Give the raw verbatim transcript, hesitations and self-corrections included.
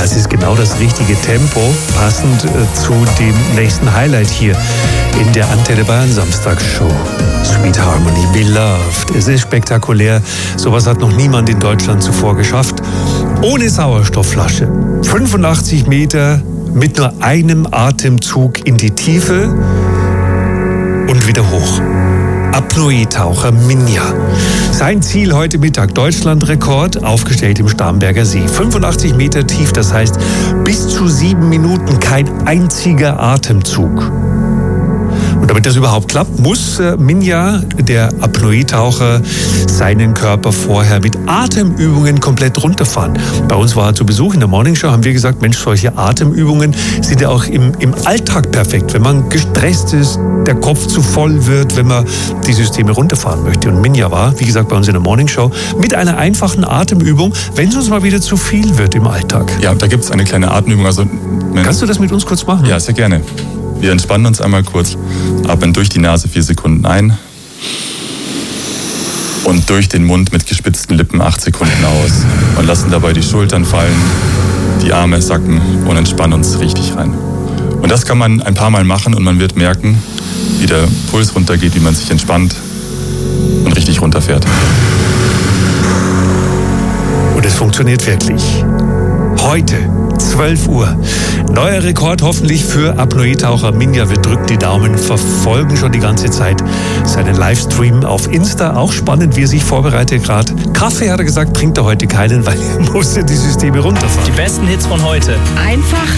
es ist genau das richtige Tempo, passend äh, zu dem nächsten Highlight hier in der Antenne Bayern Samstagsshow. Sweet Harmony, Beloved. Es ist spektakulär. Sowas hat noch niemand in Deutschland zuvor geschafft. Ohne Sauerstoffflasche. fünfundachtzig Meter mit nur einem Atemzug in die Tiefe und wieder hoch. Apnoe-Taucher Minja. Sein Ziel heute Mittag, Deutschlandrekord, aufgestellt im Starnberger See. fünfundachtzig Meter tief, das heißt bis zu sieben Minuten kein einziger Atemzug. Und damit das überhaupt klappt, muss äh, Minja, der Apnoe-Taucher, seinen Körper vorher mit Atemübungen komplett runterfahren. Bei uns war er zu Besuch in der Morningshow, haben wir gesagt, Mensch, solche Atemübungen sind ja auch im, im Alltag perfekt, wenn man gestresst ist, der Kopf zu voll wird, wenn man die Systeme runterfahren möchte. Und Minja war, wie gesagt, bei uns in der Morningshow mit einer einfachen Atemübung, wenn es uns mal wieder zu viel wird im Alltag. Ja, da gibt es eine kleine Atemübung. Also, Kannst du das mit uns kurz machen? Ja, sehr gerne. Wir entspannen uns einmal kurz, atmen durch die Nase vier Sekunden ein und durch den Mund mit gespitzten Lippen acht Sekunden aus und lassen dabei die Schultern fallen, die Arme sacken und entspannen uns richtig rein. Und das kann man ein paar Mal machen und man wird merken, wie der Puls runtergeht, wie man sich entspannt und richtig runterfährt. Und es funktioniert wirklich. Heute, zwölf Uhr. Neuer Rekord hoffentlich für Apnoe-Taucher Minja. Wir drücken die Daumen, verfolgen schon die ganze Zeit seinen Livestream auf Insta. Auch spannend, wie er sich vorbereitet gerade. Kaffee, hat er gesagt, trinkt er heute keinen, weil er musste die Systeme runterfahren. Die besten Hits von heute. Einfach